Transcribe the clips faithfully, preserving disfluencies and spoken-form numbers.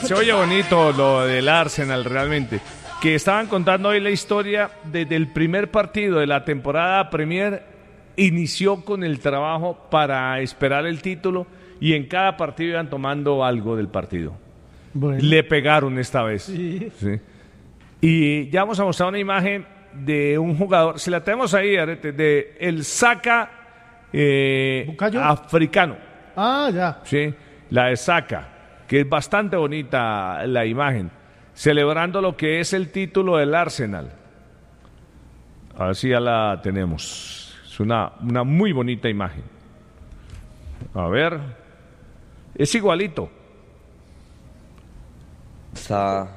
se oye bonito lo del Arsenal realmente. Que estaban contando hoy la historia desde el primer partido de la temporada Premier, inició con el trabajo para esperar el título y en cada partido iban tomando algo del partido. Bueno. Le pegaron esta vez. Sí. Sí. Y ya vamos a mostrar una imagen de un jugador, si la tenemos ahí, Arete, de el Saka eh, africano. Ah, ya. Sí, la de Saka, que es bastante bonita la imagen, celebrando lo que es el título del Arsenal. Así ya la tenemos. Es una, una muy bonita imagen. A ver, es igualito. Está...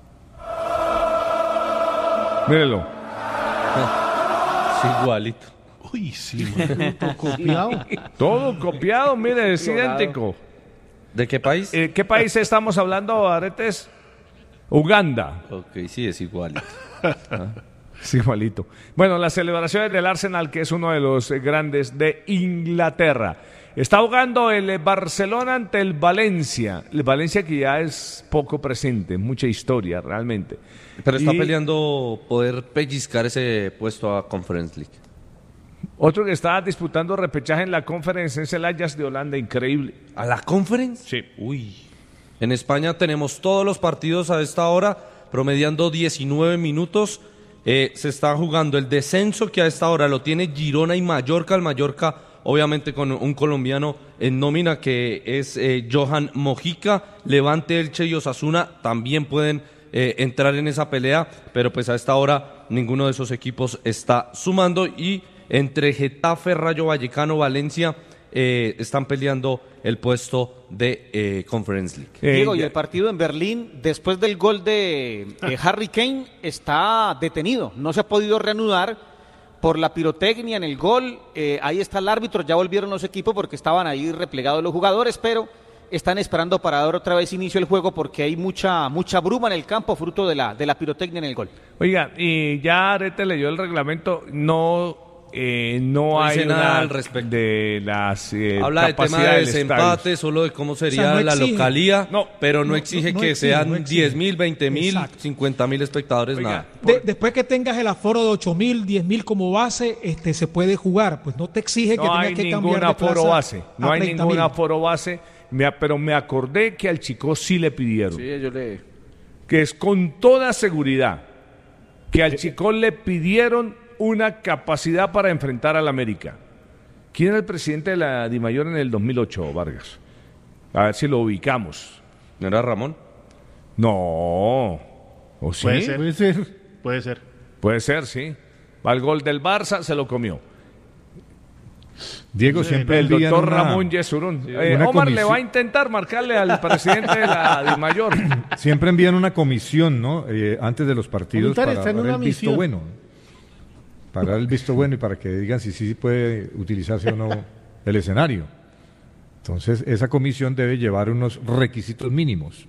Mírenlo. Es igualito. Uy, sí, man. Todo copiado. Todo copiado, mire, es idéntico. ¿De qué país? Eh, ¿Qué país estamos hablando, Aretes? Uganda. Ok, sí, es igualito. ¿Ah? Es igualito. Bueno, las celebraciones del Arsenal, que es uno de los grandes de Inglaterra. Está jugando el Barcelona ante el Valencia. El Valencia que ya es poco presente, mucha historia realmente. Pero está y... peleando poder pellizcar ese puesto a Conference League. Otro que está disputando repechaje en la Conference es el Ajax de Holanda, increíble. ¿A la Conference? Sí. Uy. En España tenemos todos los partidos a esta hora, promediando diecinueve minutos. Eh, se está jugando el descenso, que a esta hora lo tiene Girona y Mallorca. El Mallorca, obviamente, con un colombiano en nómina que es eh, Johan Mojica. Levante, Elche y Osasuna también pueden eh, entrar en esa pelea, pero pues a esta hora ninguno de esos equipos está sumando. Y entre Getafe, Rayo Vallecano, Valencia eh, están peleando el puesto de eh, Conference League. Eh, Diego, y el partido en Berlín, después del gol de eh, Harry Kane, está detenido. No se ha podido reanudar por la pirotecnia en el gol. Eh, ahí está el árbitro, ya volvieron los equipos porque estaban ahí replegados los jugadores, pero están esperando para dar otra vez inicio al juego porque hay mucha mucha bruma en el campo fruto de la, de la pirotecnia en el gol. Oiga, y ya Arete leyó el reglamento, no... Eh, no, no hay nada al respecto de las eh, habla de tema de desempate, solo de cómo sería, o sea, no la exige. localía, no, pero no, no exige no, no que exige, sean diez mil, veinte mil, cincuenta mil espectadores. Oiga, nada. De, después que tengas el aforo de ocho mil, diez mil como base, este se puede jugar, pues no te exige que tengas que cambiar de plaza base, no hay ningún aforo base, me, pero me acordé que al chico sí le pidieron, sí, yo le... que es con toda seguridad que al chico le pidieron una capacidad para enfrentar al América. ¿Quién era el presidente de la Dimayor en el dos mil ocho, Vargas? A ver si lo ubicamos. ¿No era Ramón? No. ¿O sí? Puede ser. Puede ser. Puede ser. Puede ser, sí. Va el gol del Barça, se lo comió. Diego, siempre el doctor una, Ramón Yesurún. Sí, eh, Omar comisión. Le va a intentar marcarle al presidente de la Dimayor. Siempre envían una comisión, ¿no? Eh, antes de los partidos para dar el visto bueno. Para dar el visto bueno y para que digan si sí puede utilizarse o no el escenario. Entonces, esa comisión debe llevar unos requisitos mínimos.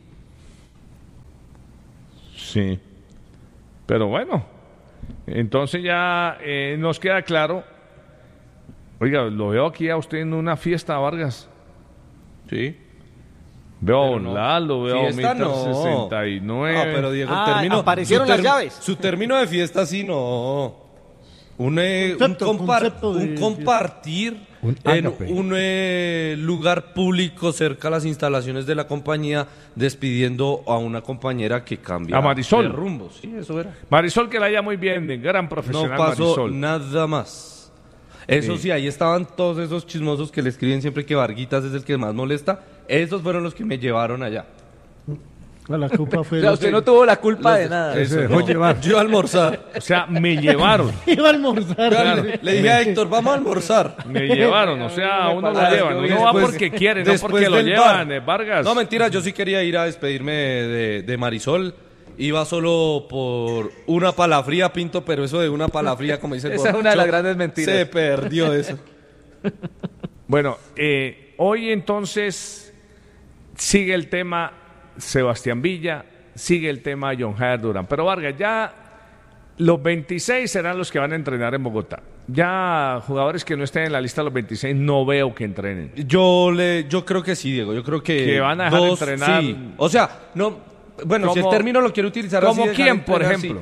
Sí. Pero bueno, entonces ya eh, nos queda claro. Oiga, lo veo aquí a usted en una fiesta, Vargas. Sí. Veo a no. Lalo, veo a Mister sesenta y nueve. Ah, pero Diego, ah, el término, aparecieron ter- las llaves. Su término de fiesta sí no. Un, eh, concepto, un, compar- un compartir un en un eh, lugar público cerca a las instalaciones de la compañía, despidiendo a una compañera que cambia a Marisol. de rumbo. Sí, eso era. Marisol, que la haya muy bien, gran profesional. No pasó Marisol. nada más. Eso sí. sí, ahí estaban todos esos chismosos que le escriben siempre que Varguitas es el que más molesta. Esos fueron los que me llevaron allá. La culpa fue... O sea, usted no tuvo la culpa de, de nada. Se dejó no. llevar. Yo a almorzar. O sea, me llevaron. Iba a almorzar. Claro, le dije a Héctor, vamos a almorzar. Me llevaron, o sea, uno lo llevan. Uno va porque quiere, no porque lo llevan, eh, Vargas. No, mentira, yo sí quería ir a despedirme de, de, de Marisol. Iba solo por una palafría, Pinto, pero eso de una palafría, como dice el Esa es una de las grandes mentiras. Se perdió eso. Bueno, eh, hoy entonces sigue el tema Sebastián Villa, sigue el tema John Jair Durán. Pero Vargas, ya los veintiséis serán los que van a entrenar en Bogotá. Ya jugadores que no estén en la lista de los veintiséis no veo que entrenen. Yo le, yo creo que sí, Diego. Yo creo que, que van a dejar dos, entrenar. Sí. O sea, no. Bueno, ¿Cómo, si el término lo quiero utilizar ¿Como así, quién, por entrenar, ejemplo? Sí.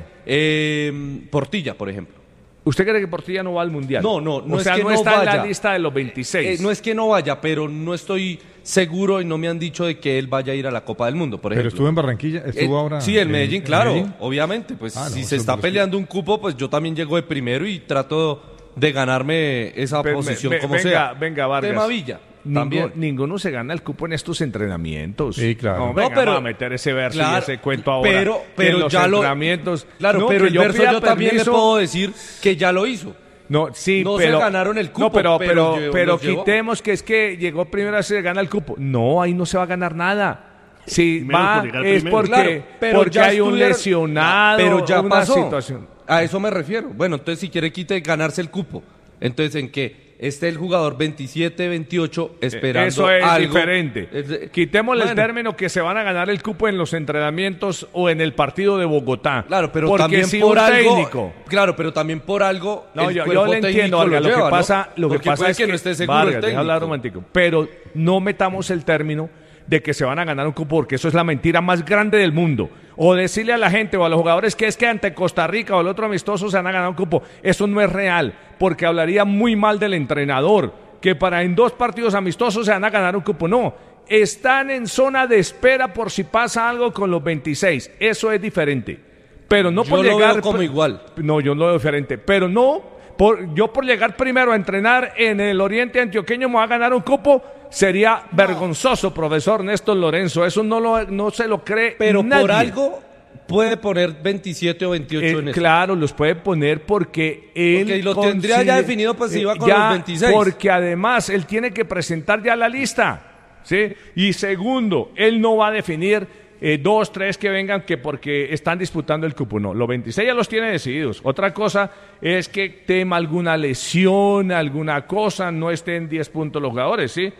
Eh, Portilla, por ejemplo. ¿Usted cree que Portilla no va al Mundial? No, no, no o es sea, que no no está vaya. en la lista de los veintiséis. Eh, no es que no vaya, pero no estoy seguro y no me han dicho de que él vaya a ir a la Copa del Mundo, por ejemplo. Pero estuvo en Barranquilla, estuvo Eh, ahora. Sí, en Medellín, en claro, Medellín. obviamente. Pues Ah, no, si eso se está no lo peleando un cupo, pues yo también llego de primero y trato de ganarme esa Ve- posición ve- como venga, sea. Venga, Vargas. Tema Villa. Ninguno, También. ninguno se gana el cupo en estos entrenamientos. Sí, claro. No, No, venga, pero- vamos a meter ese verso claro, y ese cuento ahora. Pero, que en pero los ya lo. entrenamientos. Claro, No, pero que el verso pida yo también le permiso. puedo decir que ya lo hizo. No, sí, No se pero ganaron el cupo, No, pero pero pero lle- pero los llevó. quitemos que es que llegó primero a se gana el cupo. No, ahí no se va a ganar nada. Si Primero va por llegar es primero. porque Claro, pero porque ya hay un estuvieron- lesionado, pero ya una pasó. situación. A eso me refiero. Bueno, entonces si quiere quite ganarse el cupo. Entonces en que esté el jugador veintisiete, veintiocho esperando Eso es algo. diferente. Es de- Quitémosle Bueno, el término que se van a ganar el cupo en los entrenamientos o en el partido de Bogotá. Claro, pero porque también si por un algo. técnico. Claro, pero también por algo. No, el yo, yo cuerpo le entiendo, técnico Vargas, lo lleva, que ¿no? pasa, lo que Porque pasa puede es que, que no esté seguro Vargas, el deja técnico. hablar un momentico, pero no metamos el término de que se van a ganar un cupo, porque eso es la mentira más grande del mundo. O decirle a la gente o a los jugadores que es que ante Costa Rica o el otro amistoso se van a ganar un cupo. Eso no es real, porque hablaría muy mal del entrenador, que para en dos partidos amistosos se van a ganar un cupo. No, están en zona de espera por si pasa algo con los veintiséis. Eso es diferente. Pero no Yo por lo llegar veo como igual. No, yo no lo veo diferente, pero no por yo por llegar primero a entrenar en el Oriente Antioqueño me voy a ganar un cupo. Sería vergonzoso, profesor Néstor Lorenzo. Eso no lo no se lo cree Pero nadie. por algo puede poner veintisiete o veintiocho Eh, en eso. claro, los puede poner porque él Porque lo tendría ya definido, pues, si iba con los veintiséis. Porque además él tiene que presentar ya la lista, ¿sí? Y segundo, él no va a definir eh, dos, tres que vengan que porque están disputando el cupo. No, los veintiséis ya los tiene decididos. Otra cosa es que tema alguna lesión, alguna cosa, no estén diez puntos los jugadores, ¿sí?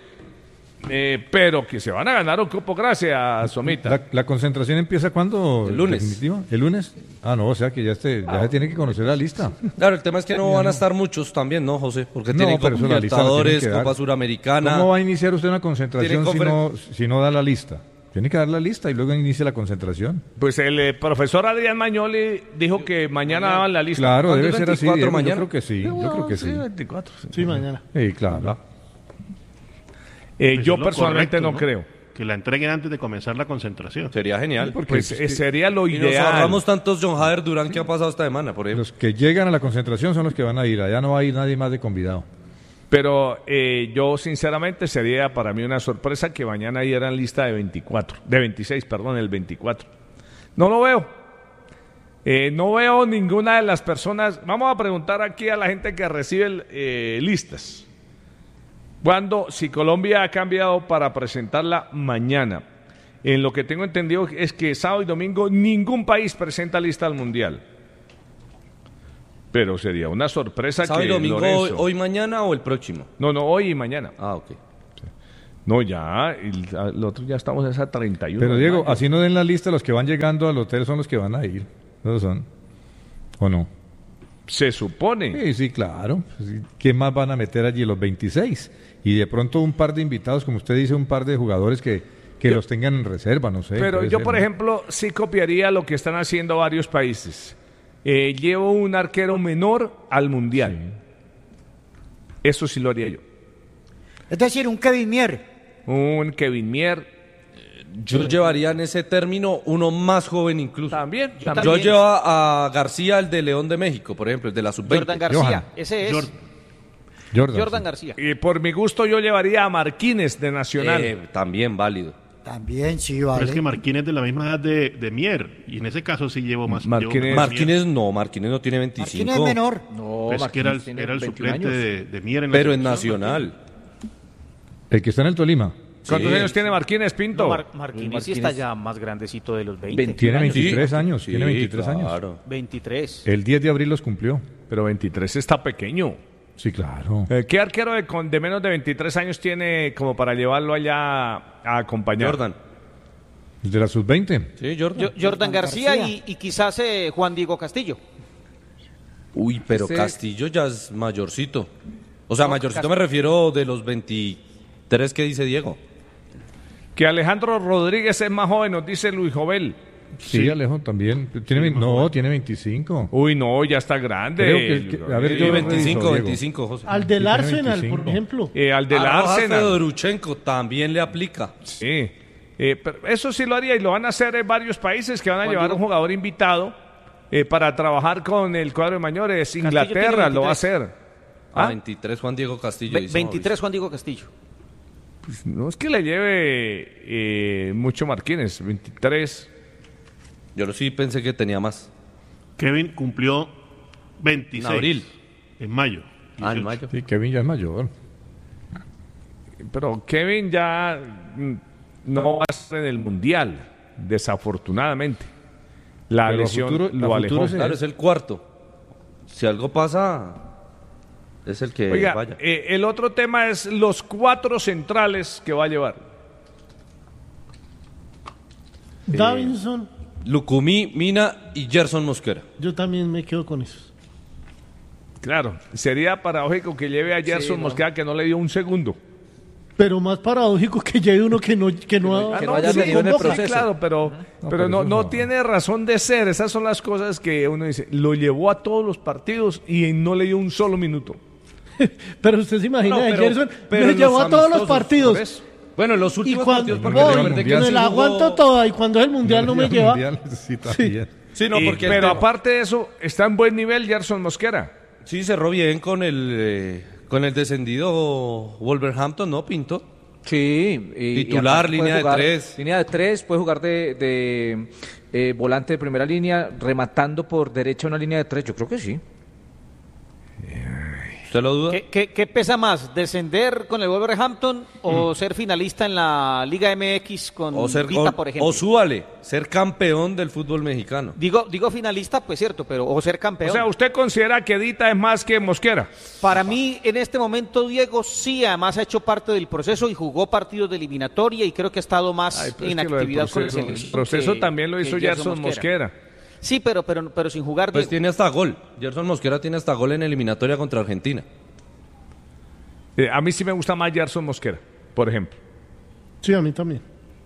Eh, pero que se van a ganar un cupo, gracias, Somita. ¿La, la concentración empieza cuándo? El lunes. ¿Definitiva? ¿El lunes? Ah, no, o sea que ya, este, ya se tiene que conocer la lista. Claro, el tema es que no van a estar muchos también, ¿no, José? Porque No, tienen pero Copa eso la lista la tienen Libertadores, que dar. Copa Suramericana. ¿Cómo va a iniciar usted una concentración Tiene si no, si no da la lista? Tiene que dar la lista y luego inicia la concentración. Pues el eh, profesor Adrián Mañoli dijo que mañana daban la lista. Claro, ¿Cuándo debe es ser así. veinticuatro Diego, mañana? Yo creo que sí, yo creo que sí. veinticuatro. sí. Sí, mañana. Sí, claro. Eh, Pues yo es lo personalmente correcto, no, creo. Que la entreguen antes de comenzar la concentración. Sería genial. Pues eh, sería lo Y nos ideal. ahorramos tantos John Jader Durán que ha pasado esta semana, por ejemplo. Los que llegan a la concentración son los que van a ir. Allá no va a ir nadie más de convidado. Pero eh, yo sinceramente sería para mí una sorpresa que mañana dieran lista de veinticuatro, de veintiséis, perdón, el veinticuatro. No lo veo. Eh, no veo ninguna de las personas. Vamos a preguntar aquí a la gente que recibe eh, listas. Cuando, si Colombia ha cambiado para presentarla mañana, en lo que tengo entendido es que sábado y domingo ningún país presenta lista al Mundial. Pero sería una sorpresa ¿Sábado que y domingo hoy, Lorenzo- hoy, mañana o el próximo? No, no, hoy y mañana. Ah, ok. No, ya, el, el otro ya estamos a esa treinta y uno. Pero de Diego, mayo. así no den la lista, los que van llegando al hotel son los que van a ir. ¿No son? ¿O no? Se supone. Sí, sí, claro. Pues, ¿quién más van a meter allí? Los veintiséis. Y de pronto un par de invitados, como usted dice, un par de jugadores que, que Yo- los tengan en reserva, no sé. Pero puede yo, ser, por ¿no? ejemplo, sí copiaría lo que están haciendo varios países. Eh, llevo un arquero menor al Mundial. Eso sí lo haría yo. Es decir, un Kevin Mier. Un Kevin Mier. Yo llevaría en ese término uno más joven incluso. También. Yo también. llevo a García, el de León de México, por ejemplo, el de la sub veinte. Jordan García, Johan. ese es. Jordan. Jordan, Jordan sí. García. Y por mi gusto yo llevaría a Marquínez de Nacional. Eh, también válido. También, sí, Pero vale. es que Marquínez es de la misma edad de, de Mier. Y en ese caso sí llevo más. Marquínez- llevo más Marquínez no, Marquínez no tiene veinticinco. Marquínez es menor. No, Mier. Pues que era el, Marquinhos tiene era el veintiún suplente años. de, de Mier en la Pero en selección, Nacional. El que está en el Tolima. ¿Cuántos Sí. años tiene Marquínez, Pinto? No, Mar- Marquínez sí Marquínez. está ya más grandecito de los veinte. veinte. Tiene años. veintitrés años. Sí, Tiene veintitrés años. claro. veintitrés. El diez de abril los cumplió. Pero veintitrés está pequeño. Sí, claro. Eh, ¿Qué arquero de, con- de menos de veintitrés años tiene como para llevarlo allá a acompañar? Jordan. El de la sub veinte. Sí, Jordan. Yo- Jordan García, García. Y, y quizás eh, Juan Diego Castillo. Uy, pero Este- Castillo ya es mayorcito. O sea, No, mayorcito Cast- me refiero de los veintitrés que dice Diego. Que Alejandro Rodríguez es más joven, nos dice Luis Jovel. Sí, Sí. Alejo también. Tiene, veinte no, tiene veinticinco. Uy, no, ya está grande. Creo que- que- a ver, Eh, yo Sí, lo veinticinco, reviso, Diego. veinticinco, José. Al del tiene Arsenal, veinticinco. por ejemplo. eh, al del A Rojas Arsenal. Fedorchenko también le aplica. Sí. Eh, pero eso sí lo haría y lo van a hacer en varios países que van a Juan llevar Diego. un jugador invitado eh, para trabajar con el cuadro de mayores. tiene Inglaterra lo va a veintitrés. hacer. A ¿Ah? veintitrés Juan Diego Castillo. Ve- dice veintitrés Juan Diego Castillo. Pues no es que le lleve eh, mucho Martínez, veintitrés. Mauricio. Yo sí pensé que tenía más. Kevin cumplió veintiséis. En abril. En mayo. Ah, en dieciocho. mayo. Sí, Kevin ya es mayor. Pero Kevin ya mm, no va a estar en el Mundial, desafortunadamente. La Pero a lesión futuro- lo a alejó. futuro sí. Claro, es el cuarto. Si algo pasa, es el que Oiga, vaya. eh, el otro tema es los cuatro centrales que va a llevar. Davinson, Lucumí, Mina y Gerson Mosquera. yo también me quedo con esos. Claro, sería paradójico que lleve a Gerson no. Mosquera que no le dio un segundo. Pero más paradójico que lleve uno que no, que no, Que ha- no haya sí, tenido en el convoca. proceso. Claro, pero, No, pero pero no, eso no no. tiene razón de ser. Esas son las cosas que uno dice. Lo llevó a todos los partidos y no le dio un solo minuto. Pero usted se imagina, No, de pero- Gerson pero me en llevó los a todos los amistosos, partidos. por eso. Bueno, los Y últimos cuando partidos. porque voy, llegó al Mundial, me sí la jugó- aguanto toda y cuando es el mundial no me El lleva. Mundial, sí, también. Sí, no, Y- porque el pero tema- aparte de eso, está en buen nivel Gerson Mosquera. Sí, cerró bien con el eh, con el descendido Wolverhampton, ¿no, Pinto? Sí. y- y Titular, aparte puede línea de jugar- tres. Línea de tres, puede jugar de, de eh, volante de primera línea, rematando por derecha una línea de tres. Yo creo que sí. ¿Usted lo duda? ¿Qué, qué, qué pesa más? ¿Descender con el Wolverhampton o ser finalista en la Liga M X con O ser Vita, o, por ejemplo? o súbale, ser campeón del fútbol mexicano. Digo, digo finalista, pues cierto, pero o ser campeón. O sea, ¿usted considera que Dita es más que Mosquera? Para mí, en este momento, Diego sí, además ha hecho parte del proceso y jugó partidos de eliminatoria y creo que ha estado más Ay, pero es en que lo del actividad con el proceso, selección el proceso que- también lo que hizo Gerson Mosquera. Sí, pero, pero, pero sin jugar, Pues Diego. tiene hasta gol. Gerson Mosquera tiene hasta gol en eliminatoria contra Argentina. Eh, a mí sí me gusta más Gerson Mosquera, por ejemplo. Sí, a mí también.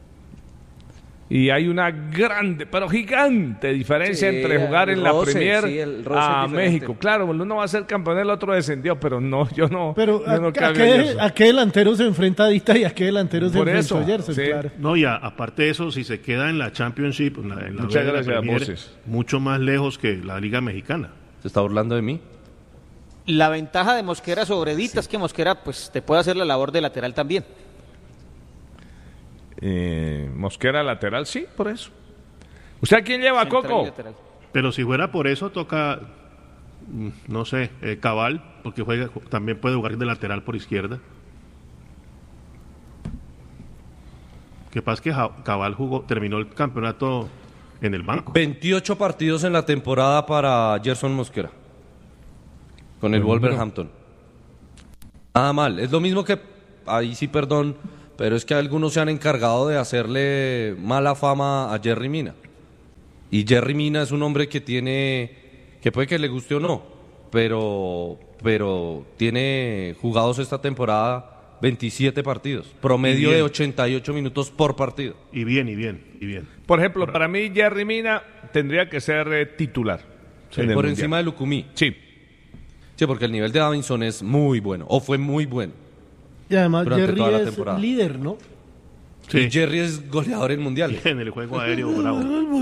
Y hay una grande, pero gigante diferencia Sí, entre jugar el en la roce, Premier sí, el roce a es diferente. México. Claro, el uno va a ser campeón, el otro descendió, pero no, yo no. Pero yo ¿a, no a cambio a qué, Gerson. a qué delantero se enfrenta Dita y a qué delantero se Por enfrenta eso, Gerson? sí. Claro. No, y a- aparte de eso, si se queda en la Championship, en la, en la Muchas B de la gracias, Premier, Voces. mucho más lejos que la Liga Mexicana. ¿Se está burlando de mí? La ventaja de Mosquera sobre Dita es que Mosquera pues te puede hacer la labor de lateral también. Eh, Mosquera lateral, sí, por eso. ¿Usted a quién lleva, Central y Coco? lateral. Pero si fuera por eso, toca, mm, no sé, eh, Cabal, porque juega, también puede jugar de lateral por izquierda. Que pasa es que Ja- Cabal jugó, terminó el campeonato en el banco. veintiocho partidos en la temporada para Gerson Mosquera. Con el Buen número. Wolverhampton. Nada mal. Es lo mismo que, ahí sí perdón, pero es que algunos se han encargado de hacerle mala fama a Jerry Mina. Y Jerry Mina es un hombre que tiene, que puede que le guste o no, pero, pero tiene jugados esta temporada veintisiete partidos, promedio bien. de ochenta y ocho minutos por partido. Y bien, y bien, y bien. Por ejemplo, para mí Jerry Mina tendría que ser eh, titular. en el Por Mundial. encima de Lucumí. Sí. Sí, porque el nivel de Davinson es muy bueno, o fue muy bueno. Y además Durante Jerry toda la es temporada. líder, ¿no? Sí. Y Jerry es goleador en mundiales. En el juego aéreo, bravo.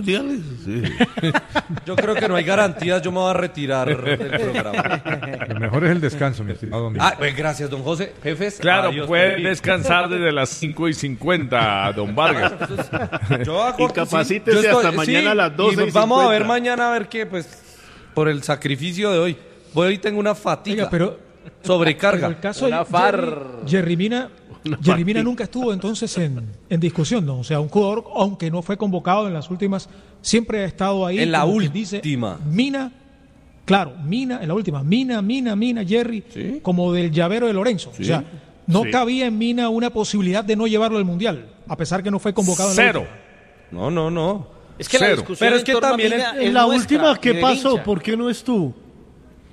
Yo creo que no hay garantías, yo me voy a retirar del programa. Lo mejor es el descanso, mi estimado amigo. Ah, pues gracias, don José. Jefes. Claro, adiós, puede Felipe. descansar desde las cinco y cincuenta, don Vargas. Yo hago- Incapacítese sí, yo hasta mañana a las doce y y vamos a ver cincuenta. mañana a ver qué, pues, por el sacrificio de hoy. Hoy tengo una fatiga, Oiga, pero sobrecarga. en el caso Una de far. Jerry, Jerry Mina, Una Jerry Mina partida. nunca estuvo entonces en, en discusión, ¿no? O sea, un jugador, aunque no fue convocado en las últimas, siempre ha estado ahí. En la como quien dice, última. Mina, claro, Mina, en la última, Mina, Mina, Mina, Jerry, como del llavero de Lorenzo. O sea, no Sí. cabía en Mina una posibilidad de no llevarlo al Mundial, a pesar que no fue convocado en la Cero. última. No, no, no. Es que la Cero. discusión Pero es en que torno a también Mina en- es En la nuestra, última, ¿qué del pasó? hincha. ¿Por qué no estuvo?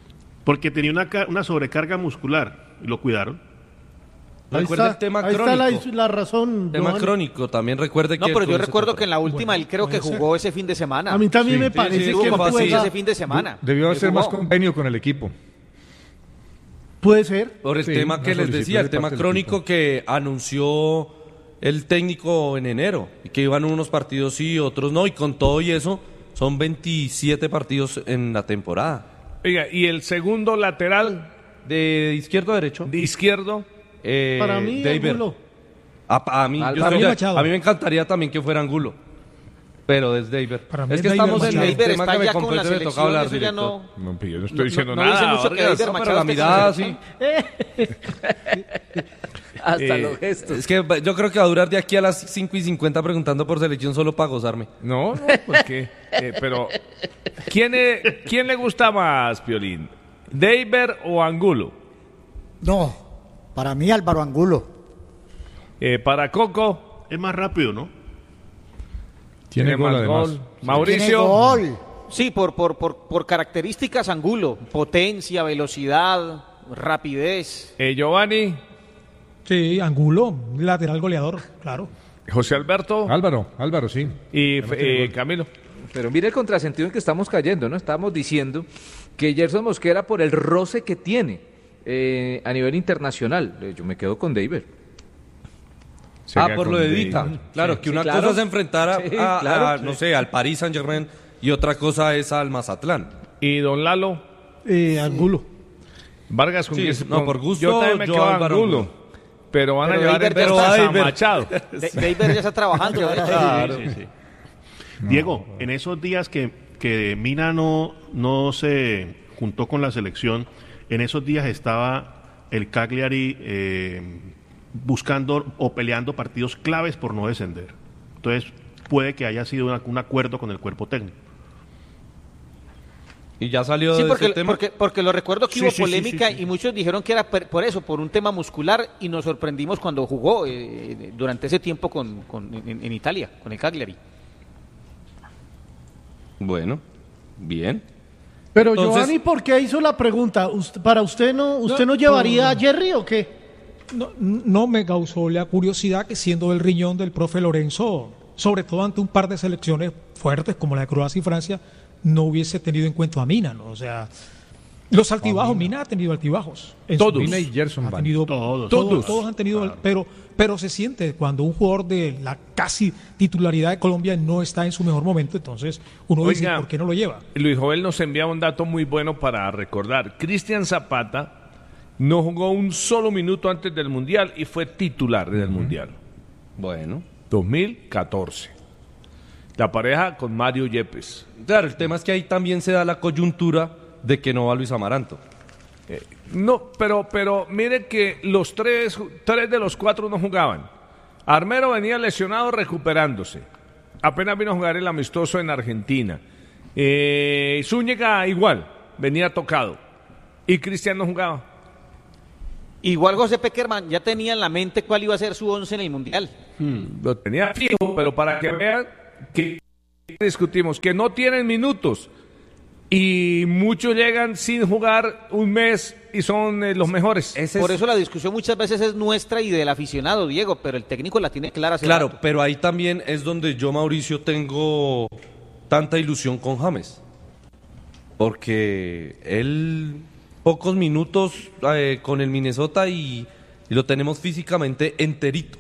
Porque tenía una, una sobrecarga muscular y lo cuidaron. Ahí recuerda está, el tema ahí crónico. Está la, la razón. Tema Johan. Crónico, también recuerde no, que... No, pero yo recuerdo que en la última bueno, él creo que jugó ser. ese fin de semana. A mí también sí, me parece sí, sí, que fue juega ese fin de semana. Debió hacer más convenio con el equipo. Puede ser. Por el sí, tema que les decía, el tema crónico que anunció el técnico en enero, y que iban unos partidos sí, otros no, y con todo y eso, son veintisiete partidos en la temporada. Oiga, ¿y el segundo lateral? ¿De izquierdo a derecho? De izquierdo. Eh, Para mí, David. Angulo. A, a, mí, Al, yo para estoy, mí, a mí me encantaría también que fuera Angulo, pero es David. Es que estamos en el tema que me compete, me toca hablar directo. No, no, yo no estoy diciendo no, nada. No dice mucho que David no, Machado pero la mirada sí. Hasta eh, los gestos. Es que yo creo que va a durar de aquí a las cinco y cincuenta preguntando por selección solo para gozarme. No, no, porque... eh, pero, ¿quién, es, ¿quién le gusta más, Piolín? ¿David o Angulo? No, para mí Álvaro Angulo. Eh, para Coco. Es más rápido, ¿no? Tiene, Tiene gol, más además. gol. Mauricio. Tiene gol. Sí, por, por, por, por características Angulo. Potencia, velocidad, rapidez. Eh, Giovanni. Sí, Angulo, lateral goleador, claro. José Alberto. Álvaro, Álvaro, sí. Y eh, Camilo. Pero mire el contrasentido en que estamos cayendo, ¿no? Estamos diciendo que Gerson Mosquera, por el roce que tiene eh, a nivel internacional, yo me quedo con David. Se ah, por lo de Dita. Claro, sí, que una sí, claro. cosa es enfrentar a, sí, a, claro, a sí. no sé, al Paris Saint-Germain y otra cosa es al Mazatlán. ¿Y don Lalo? Eh, Angulo. Vargas, con sí, que, no, por gusto, yo también me quedo Angulo. Angulo. Pero van pero a llevar el pero a Machado. David ya está trabajando. Claro. Sí, sí, sí. No, Diego, no. en esos días que, que Mina no, no se juntó con la selección, en esos días estaba el Cagliari eh, buscando o peleando partidos claves por no descender. Entonces puede que haya sido una, un acuerdo con el cuerpo técnico. Y ya salió sí, de porque, ese tema. Porque, porque lo recuerdo que sí, hubo sí, polémica sí, sí, sí. y muchos dijeron que era por eso, por un tema muscular, y nos sorprendimos cuando jugó eh, durante ese tiempo con, con en, en Italia, con el Cagliari. Bueno, bien. Pero Entonces, Giovanni, ¿por qué hizo la pregunta? ¿Para usted no, usted no, no llevaría no, a Jerry o qué? No, no me causó la curiosidad que siendo el riñón del profe Lorenzo, sobre todo ante un par de selecciones fuertes como la de Croacia y Francia, no hubiese tenido en cuenta a Mina, ¿no? O sea, los altibajos, oh, Mina. Mina ha tenido altibajos. Todos. Mina y Gerson ha tenido, todos. Todos. Todos han tenido, claro. pero, pero se siente cuando un jugador de la casi titularidad de Colombia no está en su mejor momento, entonces uno Oiga, dice, ¿por qué no lo lleva? Luis Joel nos envía un dato muy bueno para recordar. Cristian Zapata no jugó un solo minuto antes del Mundial y fue titular del uh-huh. Mundial. Bueno. dos mil catorce. La pareja con Mario Yepes. Claro, el tema es que ahí también se da la coyuntura de que no va Luis Amaranto. Eh, no, pero, pero mire que los tres, tres de los cuatro no jugaban. Armero venía lesionado recuperándose. Apenas vino a jugar el amistoso en Argentina. Eh, Zúñiga igual, venía tocado. Y Cristian no jugaba. Igual José Peckerman ya tenía en la mente cuál iba a ser su once en el Mundial. Hmm, lo tenía fijo, pero para que vean que discutimos, que no tienen minutos y muchos llegan sin jugar un mes y son eh, los mejores. Ese Por es... eso la discusión muchas veces es nuestra y del aficionado, Diego, pero el técnico la tiene clara. Claro, rato. Pero ahí también es donde yo, Mauricio, tengo tanta ilusión con James, porque él pocos minutos eh, con el Minnesota y, y lo tenemos físicamente enterito.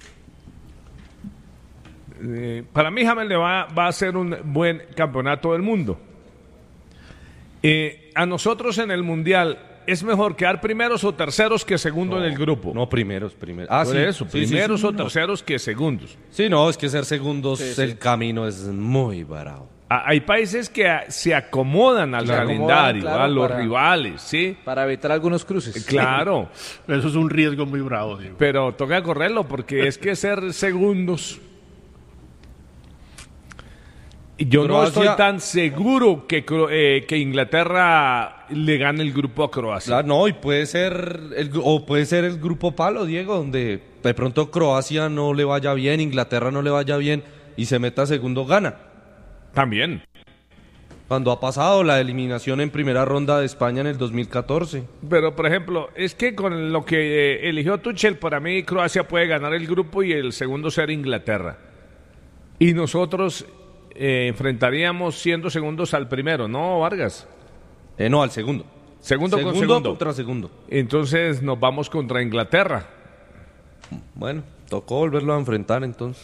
Eh, para mí James le va, va a ser un buen campeonato del mundo. Eh, a nosotros en el Mundial es mejor quedar primeros o terceros que segundos no, en el grupo. No, primeros, primeros. Ah, Por sí, eso, sí, primeros sí, sí, o no. terceros que segundos. Sí, no, es que ser segundos sí, el sí. camino es muy bravo. Ah, hay países que a, se acomodan al claro, calendario, claro, a los para, rivales, ¿sí? Para evitar algunos cruces. Claro. Eso es un riesgo muy bravo, Diego. Pero toca correrlo porque es que ser segundos... Yo Croacia... no estoy tan seguro que, eh, que Inglaterra le gane el grupo a Croacia. Claro, no, y puede ser el, o puede ser el grupo palo, Diego, donde de pronto Croacia no le vaya bien, Inglaterra no le vaya bien y se meta segundo, gana. También. Cuando ha pasado la eliminación en primera ronda de España en el dos mil catorce. Pero, por ejemplo, es que con lo que eh, eligió Tuchel, para mí Croacia puede ganar el grupo y el segundo ser Inglaterra. Y nosotros eh, enfrentaríamos siendo segundos al primero, ¿no, Vargas? Eh, no, al segundo. Segundo, segundo con segundo. contra segundo. Entonces nos vamos contra Inglaterra. Bueno, tocó volverlo a enfrentar entonces.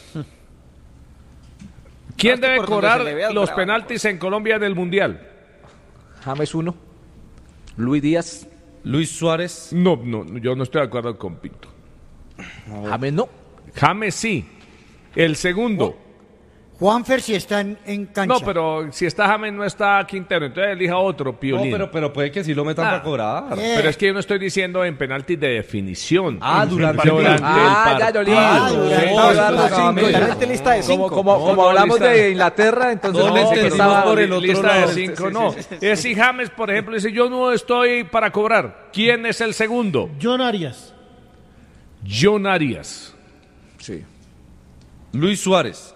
¿Quién Basta debe por donde cobrar se le vea el los bravo, penaltis en Colombia en el Mundial? James uno, Luis Díaz, Luis Suárez. No, no, yo no estoy de acuerdo con Pinto. James no. James sí. El segundo. Juanfer si está en, en cancha. No, pero si está James no está Quintero, entonces elija otro, No, Piolín. pero, pero puede que sí lo metan Ah. para cobrar. Eh. Pero es que yo no estoy diciendo en penaltis de definición. Ah, durante, Durante Ah, el ya, yo partido. Ah, durante- Voy a dar los Ah, cinco mira. ya. Totalmente lista de Como, cinco. como, No, como no, hablamos lista- de Inglaterra, entonces No, no le pensé que entendimos estaba por el otro lista lado. de cinco, no. Es si James, por ejemplo, dice, yo no estoy para cobrar. ¿Quién es el segundo? John Arias. John Arias. Sí. Luis Suárez.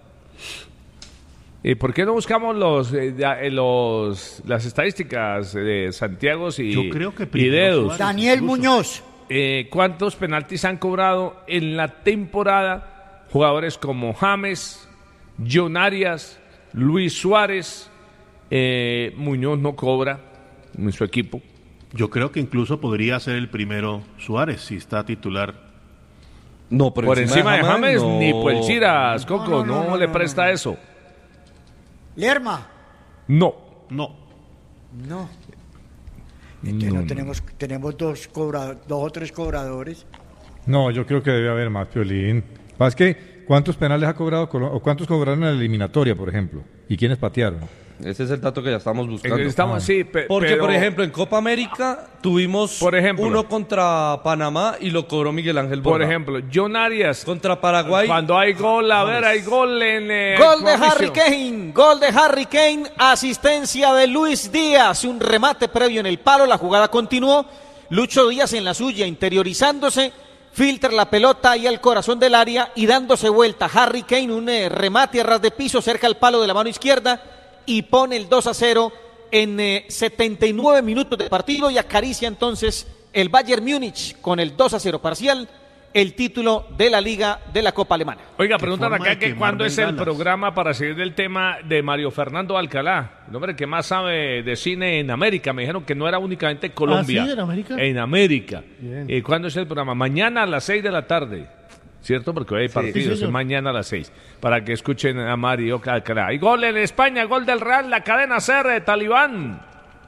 ¿Y por qué no buscamos los, eh, ya, eh, los las estadísticas de Santiago y, Yo creo que y primero Dedos? Suárez. Daniel incluso. Muñoz. Eh, ¿Cuántos penaltis han cobrado en la temporada jugadores como James, John Arias, Luis Suárez? Eh, Muñoz no cobra en su equipo. Yo creo que incluso podría ser el primero Suárez si está titular. No, Por encima de James, no. ni por el Chiras, Coco, no, No, no, no, le no, presta no. eso. Lerma. No. No. No. Entonces no tenemos, tenemos dos, cobra, dos o tres cobradores. No, yo creo que debe haber más, Piolín. ¿Sabes qué? ¿Cuántos penales ha cobrado Colo- o cuántos cobraron en la eliminatoria, por ejemplo? ¿Y quiénes patearon? Ese es el dato que ya estamos buscando. Estamos Ah. así, pe- Porque, pero- por ejemplo, en Copa América tuvimos Por ejemplo. uno contra Panamá y lo cobró Miguel Ángel por Borja. ejemplo, John Arias, Contra Paraguay. cuando hay gol, a ver, hay gol en... eh, Gol de Mauricio. Harry Kane, gol de Harry Kane, asistencia de Luis Díaz, un remate previo en el palo, la jugada continuó, Lucho Díaz en la suya, interiorizándose, filtra la pelota ahí al corazón del área y dándose vuelta. Harry Kane, un eh, remate a ras de piso cerca al palo de la mano izquierda y pone el dos a cero en eh, setenta y nueve minutos de partido y acaricia entonces el Bayern Múnich con el dos a cero parcial, el título de la Liga de la Copa Alemana. Oiga, Qué preguntan forma acá de que quemar cuándo es el bengalas. programa para seguir del tema de Mario Fernando Alcalá, el hombre que más sabe de cine en América. Me dijeron que no era únicamente Colombia. ¿Ah, sí? ¿En América? En América. Bien. Eh, ¿Cuándo es el programa? Mañana a las seis de la tarde. ¿Cierto? Porque hoy hay partidos, Sí, es señor. mañana a las seis. Para que escuchen a Mario Alcalá. Y gol en España, gol del Real, la cadena C R de Talibán.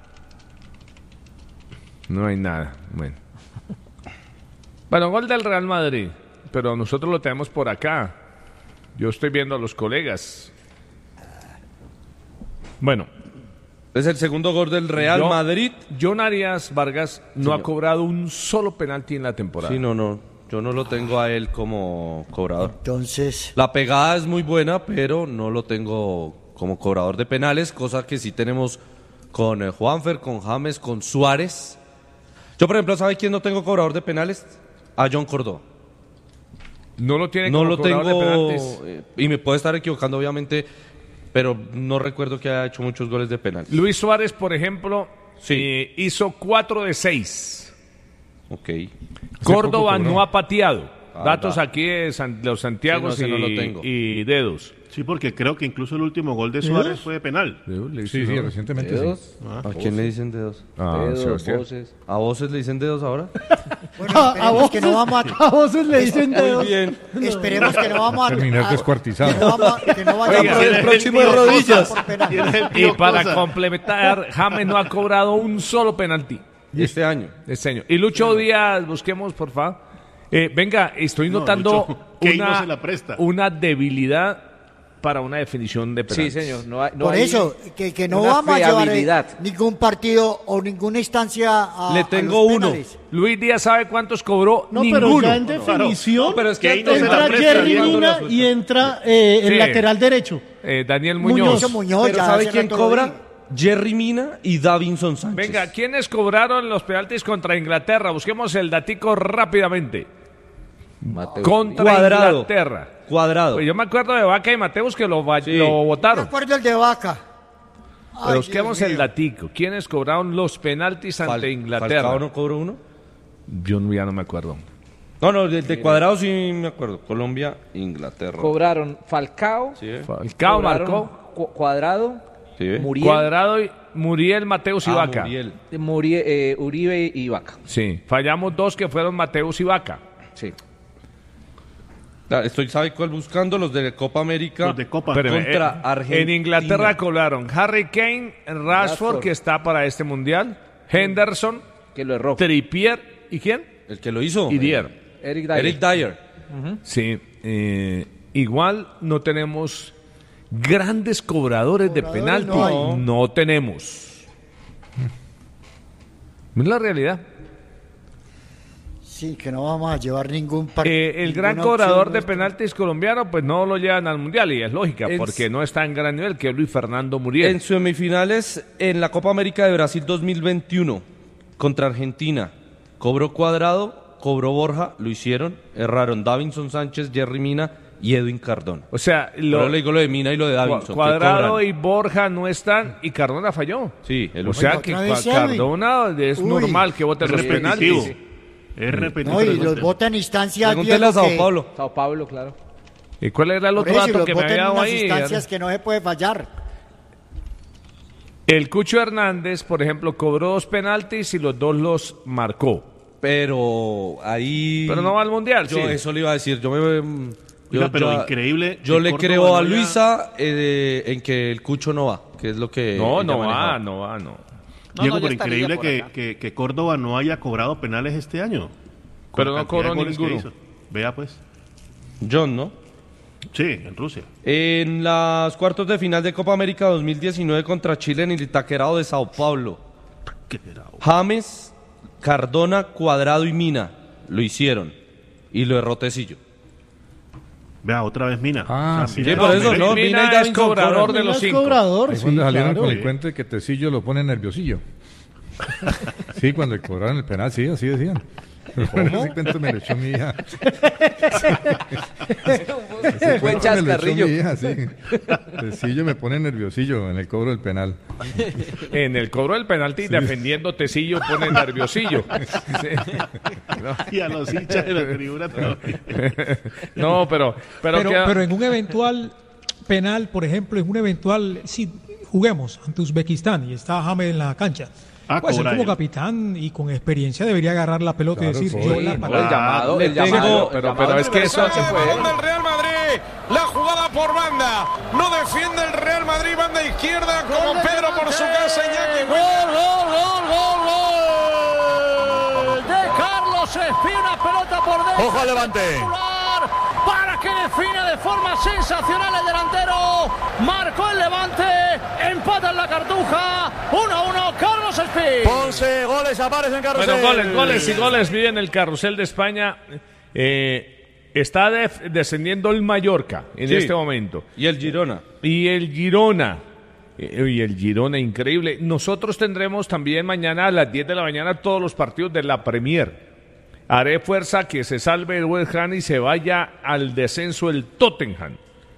No hay nada. Bueno. Bueno, gol del Real Madrid. Pero nosotros lo tenemos por acá. Yo estoy viendo a los colegas. Bueno, Es el segundo gol del Real yo- Madrid. John Arias Vargas no ha cobrado un solo penalti en la temporada. Sí, no, no. Yo no lo tengo a él como cobrador. Entonces, La pegada es muy buena, pero no lo tengo como cobrador de penales, cosa que sí tenemos con eh, Juanfer, con James, con Suárez. Yo, por ejemplo, ¿sabe quién no tengo cobrador de penales? A John Córdoba. No lo tiene No como lo cobrador tengo, de penaltis. eh, y me puedo estar equivocando, obviamente, pero no recuerdo que haya hecho muchos goles de penales. Luis Suárez, por ejemplo, Sí. eh, hizo cuatro de seis. Ok. Córdoba poco cobró. no ha pateado. Ah, Datos da. aquí de San- los Santiago Sí, no, ese no lo tengo. y, y Dedos. Sí, porque creo que incluso el último gol de Suárez fue de penal. Sí, sí, recientemente sí. Dedos, Ah. ¿A quién le dicen dedos? Ah, dedos, Sebastián. voces. ¿A voces le dicen dedos ahora? bueno, A, a esperemos que no vamos a... a voces le dicen dedos. bien. Esperemos que no vamos a... Terminar a- descuartizado. Que no, vamos a- que no vayamos Oiga, a- el próximo de por rodillas. por penal. Y para complementar, James no ha cobrado un solo penalti Este año. este año. Y Lucho Díaz, busquemos, por favor. Eh, venga, estoy No, notando Lucho, Kane no una, se la presta. una debilidad para una definición de penaltis. Sí, señor. No hay, no Por hay eso, que, que no una vamos a llevar eh, fiabilidad. ningún partido o ninguna instancia a, Le a tengo los uno. penales. Luis Díaz sabe cuántos cobró. No, Ninguno. pero ya en definición No, pero es que Kane no se la entra presta, Jerry Diego. Mina y entra eh, el Sí. lateral derecho. Eh, Daniel Muñoz. Muñoz. Mucho Muñoz, Pero ya ¿sabe hace quién rato lo cobra? dije. Jerry Mina y Davinson Sánchez. Venga, ¿quiénes cobraron los penaltis contra Inglaterra? Busquemos el datico rápidamente. Mateo. Contra Cuadrado. Inglaterra. Cuadrado. Pues yo me acuerdo de Vaca y Mateus que lo, va- Sí. lo Me votaron. acuerdo el de Vaca. Pero busquemos el datico. ¿Quiénes cobraron los penaltis ante Fal- Inglaterra? ¿Falcao no cobró uno? Yo no- ya no me acuerdo. No, no, de, de Cuadrado sí me acuerdo. Colombia, Inglaterra. Cobraron Falcao, Sí, ¿eh? Falcao cobraron marcó. Cu- Cuadrado, Sí, ¿eh? Muriel, Cuadrado, y Muriel, Mateus y Ah, Vaca. Muriel. Murie- eh, Uribe y Vaca. Sí, fallamos dos que fueron Mateus y Vaca. Sí. Ah, Estoy, ¿sabe cuál? Buscando los de Copa América. Los de Copa. Espéreme, Contra eh, Argentina. En Inglaterra cobraron Harry Kane, Rashford, Rashford. que está para este mundial, Henderson, Que lo erró. Trippier, ¿y quién? El que lo hizo. Y Dier. Eric Dyer. Eric Dyer. Sí, eh, igual no tenemos grandes cobradores de Cobradores penalti. no hay. No tenemos. Es la realidad. Sí, que no vamos a llevar ningún partido. Eh, el gran cobrador de penaltis colombiano, pues no lo llevan al mundial y es lógica, En- porque no está en gran nivel, que es Luis Fernando Muriel. En semifinales en la Copa América de Brasil dos mil veintiuno contra Argentina. Cobró Cuadrado, cobró Borja, lo hicieron. Erraron Davinson Sánchez, Jerry Mina y Edwin Cardona. O sea, lo, Pero le digo lo de Mina y lo de Davinson. que Cuadrado cobran. y Borja no están y Cardona falló. Sí, el O sea Oiga, que otra Cua- vez Edwin. Cardona es Uy. normal que vote Es los repetitivo. penaltis. Es repetitivo. No, y los votan instancias. Pregúntele Diego, a Sao que- Paulo. Sao Paulo, claro. ¿Y cuál era el Por otro eso, y dato los que me votan había en dado unas ahí? instancias que no se puede fallar. El Cucho Hernández, por ejemplo, cobró dos penaltis y los dos los marcó. Pero ahí. Pero no va al mundial, Yo sí. eso le iba a decir. Yo me. Oiga, yo pero ya- increíble Yo que le Córdoba creo no a haya- Luisa eh, en que el Cucho no va, que es lo que. No, ella no va, manejaba. no va, no. No, Diego, no, ya pero estaría increíble por que, acá. que, que Córdoba no haya cobrado penales este año. Con Pero la no cantidad de cobró goles que ninguno. hizo. Vea pues. John, ¿no? Sí, en Rusia. En las cuartos de final de Copa América dos mil diecinueve contra Chile en el Itaquerao de Sao Paulo. ¿Qué era? James, Cardona, Cuadrado y Mina lo hicieron. Y lo erró Tecillo. Vea, otra vez Mina. Ah, O sea, sí, Mina- por eso, Mina- no, Mina Mina y es Davinson cobrador cobran. de los Mina es cinco. cobrador, Ahí sí, cuando salieron claro. con el cuento de que Tecillo lo pone nerviosillo. Sí, cuando le cobraron el penal, sí, así decían. Ese cuento me lo echó mi hija. Ese Buen cuento me lo echó chascarrillo. mi hija, sí. Tecillo me pone nerviosillo en el cobro del penal. En el cobro del penalti, defendiendo Tecillo, pone nerviosillo. Sí. Y a los hinchas de la tribuna también. No, pero... Pero, Pero, queda- pero en un eventual penal, por ejemplo, en un eventual, si juguemos ante Uzbekistán y está James en la cancha, Ah, pues él cobra como él. capitán y con experiencia debería agarrar la pelota Claro, y decir, cobra. yo la Sí, no, pateé. el llamado, Le el tengo- llamado, pero- el llamado pero es que eso- universal se puede. del Real Madrid. La jugada por banda. No defiende el Real Madrid. Banda izquierda como Pedro por su casa. Iñaki. Gol, gol, gol, gol, gol. De Carlos Espina, pelota por dentro. Ojo al Levante. Para que define de forma sensacional el delantero. Marcó el Levante. Empata en la Cartuja. uno a uno, Carlos Espina. Ponce, goles aparecen en carrusel. Bueno, goles, goles y goles viven el carrusel de España. Eh, está def- descendiendo el Mallorca en Sí. este momento. Y el Girona. Y el Girona. Eh, Y el Girona, increíble. Nosotros tendremos también mañana a las diez de la mañana todos los partidos de la Premier. Haré fuerza que se salve el West Ham y se vaya al descenso el Tottenham.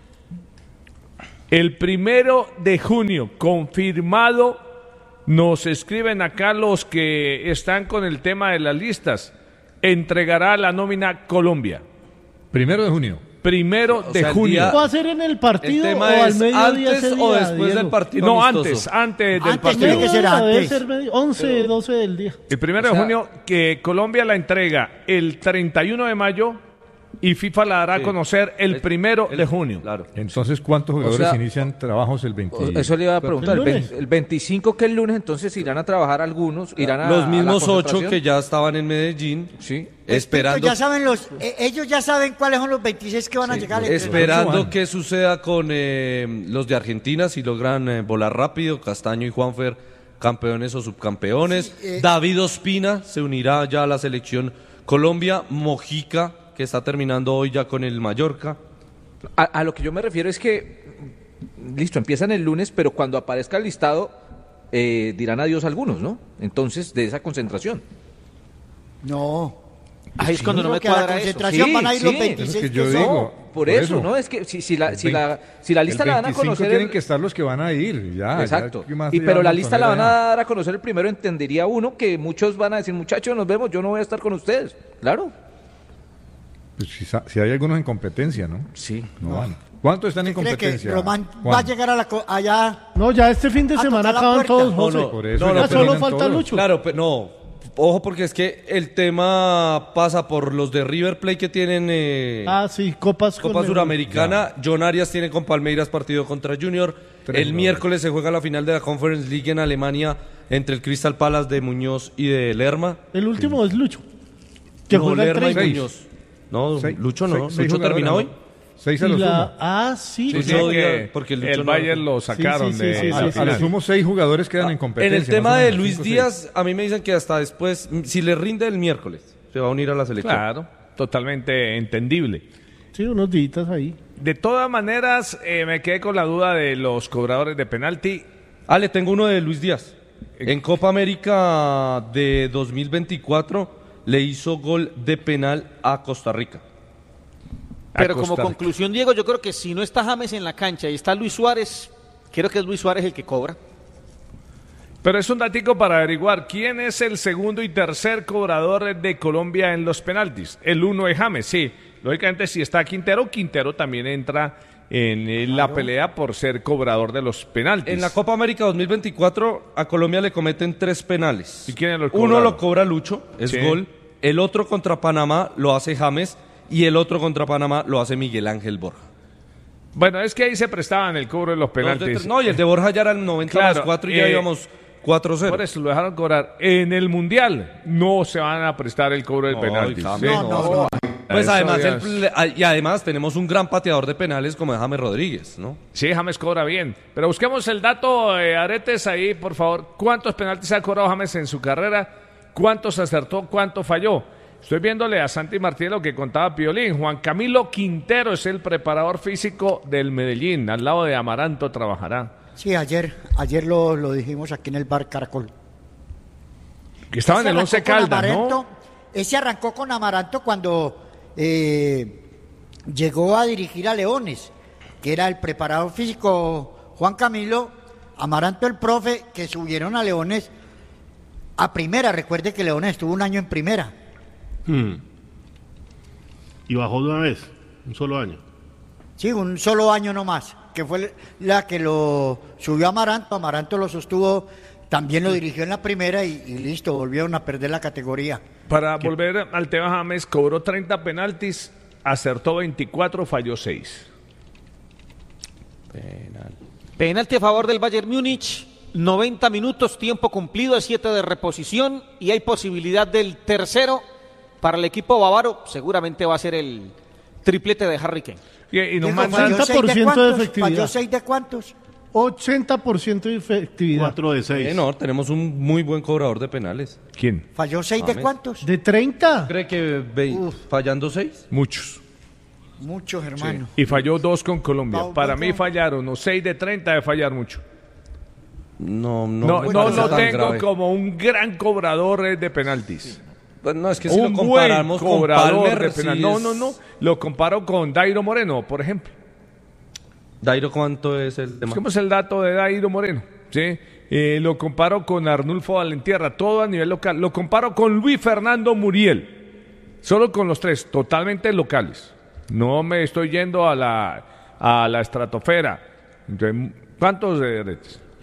El primero de junio, confirmado, nos escriben acá los que están con el tema de las listas. Entregará la nómina Colombia. Primero de junio. Primero O de sea, el junio. día- ¿Va a ser en el El partido o tema al es mediodía antes ese o día, después Diego? del partido No, amistoso. antes, antes del Antes partido. tiene que ser Mediodía, debe antes. ser medio- once, doce del día. El primero de junio, que Colombia la entrega el treinta y uno de mayo y FIFA la dará a Sí. conocer el El- primero el- de junio. Claro. Entonces, ¿cuántos jugadores sea, inician trabajos el veinte? Eso le iba a preguntar. ¿El El, lunes? veinte el veinticinco, que es el lunes, entonces irán a trabajar algunos, irán a Los a mismos la ocho concentración. que ya estaban en Medellín. Sí. Esperando, Ya saben los, eh, ellos ya saben cuáles son los veintiséis que van a llegar. al esperando Juan. que suceda con eh, los de Argentina, si logran eh, volar rápido. Castaño y Juanfer, campeones o subcampeones. Sí, eh. David Ospina se unirá ya a la selección Colombia. Mojica, que está terminando hoy ya con el Mallorca. A, a lo que yo me refiero es que, listo, empiezan el lunes, pero cuando aparezca el listado, eh, dirán adiós algunos, ¿no? Entonces, de esa concentración. No. Ahí es cuando no me Creo que a la cuadra eso. concentración Sí, van a ir sí. los Es Es veintiséis que yo que digo, por, por eso, eso, ¿no? Es que si, si, la, si, la, si la lista la van a conocer... tienen el... que estar los que van a ir, ya. Exacto. Ya, y pero la lista la van a dar a conocer el primero, entendería uno que muchos van a decir, muchachos, nos vemos, yo no voy a estar con ustedes. Claro. Pues si, si hay algunos en competencia, ¿no? Sí. No, no. van. ¿Cuántos están en competencia? ¿Cree que Román va a llegar a la allá? No, ya este fin de semana acaban todos, José. No, no, por eso no, ya no solo falta todos. Lucho. Claro, pero no. Ojo, porque es que el tema pasa por los de River Plate que tienen eh, ah, sí, Copas Copa con Suramericana. John Arias tiene con Palmeiras partido contra Junior. Tres el goles. Miércoles se juega la final de la Conference League en Alemania entre el Crystal Palace de Muñoz y de Lerma. El último es Lucho, que no, juega Lerma el y Muñoz. No, seis, Lucho no. Seis, Lucho termina hoy. Seis a lo la... sumo. Ah, sí. Sí, sí, no, que porque el, el no... Bayern lo sacaron sí, sí, de sí, sí, la sí, A final. lo sumo seis jugadores quedan en competencia. En el tema de menos, Luis cinco, Díaz, seis. a mí me dicen que hasta después, si le rinde el miércoles, se va a unir a la selección. Claro, totalmente entendible. Sí, unos días ahí. De todas maneras, eh, me quedé con la duda de los cobradores de penalti. Ah, le tengo uno de Luis Díaz. En Copa América de dos mil veinticuatro le hizo gol de penal a Costa Rica. Pero como conclusión, Diego, yo creo que si no está James en la cancha y está Luis Suárez, creo que es Luis Suárez el que cobra. Pero es un datico para averiguar quién es el segundo y tercer cobrador de Colombia en los penaltis. El uno es James, sí. Lógicamente, si está Quintero, Quintero también entra en claro. la pelea por ser cobrador de los penaltis. En la Copa América dos mil veinticuatro a Colombia le cometen tres penales. ¿Y quién lo Uno lo cobra Lucho, es sí. gol. El otro contra Panamá lo hace James y el otro contra Panamá lo hace Miguel Ángel Borja. Bueno, es que ahí se prestaban el cobro de los penaltis. No, y el de Borja ya era el noventa claro, más cuatro y eh, ya íbamos cuatro cero. Por eso lo dejaron cobrar. En el Mundial no se van a prestar el cobro del no, penalti. ¿sí? No, no, no. Pues eso además, ya el, y además tenemos un gran pateador de penales como es James Rodríguez, ¿no? Sí, James cobra bien. Pero busquemos el dato, eh, Aretes, ahí, por favor. ¿Cuántos penaltis ha cobrado James en su carrera? ¿Cuántos acertó? ¿Cuánto falló? Estoy viéndole a Santi Martínez lo que contaba Piolín. Juan Camilo Quintero es el preparador físico del Medellín. Al lado de Amaranto trabajará. Sí, ayer, ayer lo, lo dijimos aquí en el bar Caracol. Que estaba ese en el Once Caldas, ¿no? Ese arrancó con Amaranto cuando eh, llegó a dirigir a Leones, que era el preparador físico Juan Camilo, Amaranto el profe, que subieron a Leones a primera. Recuerde que Leones estuvo un año en primera. Hmm. Y bajó de una vez, un solo año. Sí, un solo año nomás, que fue la que lo subió Amaranto. Amaranto lo sostuvo, también lo dirigió en la primera y, y listo, volvieron a perder la categoría. Para ¿Qué? volver al tema, James cobró treinta penaltis, acertó veinticuatro, falló seis. Penal. Penalti a favor del Bayern Múnich, noventa minutos, tiempo cumplido, siete de reposición y hay posibilidad del tercero para el equipo bávaro. Seguramente va a ser el triplete de Harry Kane. Y, y nos Diego, mandan ochenta por ciento de efectividad. ¿Falló seis de cuántos? ochenta por ciento de efectividad. Cuatro de seis. Eh, no, tenemos un muy buen cobrador de penales. ¿Quién? ¿Falló seis de James. cuántos? ¿De treinta? ¿Cree que ve- fallando seis? Muchos. Muchos, hermano. Y falló dos con Colombia. Va- Para va- mí fallaron, no seis de treinta de fallar mucho. No, no, No, me no parece lo tan tengo grave. como un gran cobrador eh, de penaltis. Pues no, es que si un lo comparamos buen con cobrador Palmer, de sí penal. No, es- no, no. Lo comparo con Dairo Moreno, por ejemplo. Dairo, ¿cuánto es el tema? Busquemos el dato de Dairo Moreno. ¿Sí? Eh, lo comparo con Arnulfo Valentierra, todo a nivel local. Lo comparo con Luis Fernando Muriel. Solo con los tres, totalmente locales. No me estoy yendo a la, a la estratosfera. Entonces, ¿cuántos de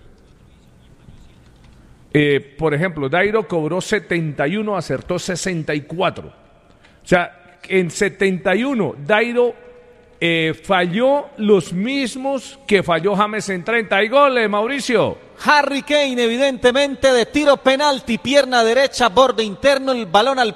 eh, por ejemplo, Dairo cobró setenta y uno, acertó sesenta y cuatro. O sea, en setenta y uno, Dairo eh, falló los mismos que falló James en treinta. Y goles, Mauricio. Harry Kane, evidentemente, de tiro penalti, pierna derecha, borde interno, el balón al